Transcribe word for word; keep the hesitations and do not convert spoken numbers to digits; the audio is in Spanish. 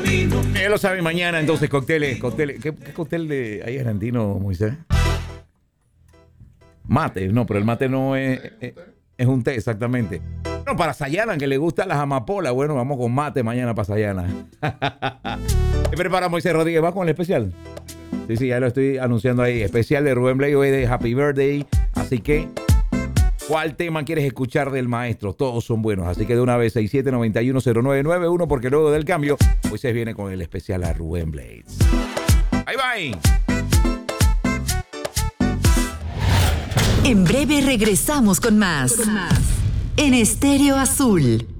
Ya lo saben, mañana entonces cócteles, cócteles. ¿Qué, qué cóctel de ahí argentino, Moisés? Mate, no, pero el mate no es, es, es un té, exactamente. Bueno, para Sayana, que le gustan las amapolas, bueno, vamos con mate mañana para Sayana. ¿Qué prepara Moisés Rodríguez? ¿Va con el especial? Sí, sí, ya lo estoy anunciando ahí. Especial de Rubén Blades hoy de Happy Birthday. Así que, ¿cuál tema quieres escuchar del maestro? Todos son buenos. Así que de una vez, seis siete nueve uno cero nueve nueve uno, porque luego del cambio, Moisés viene con el especial a Rubén Blades. Bye, bye. En breve regresamos con más. Con más. En Estéreo Azul.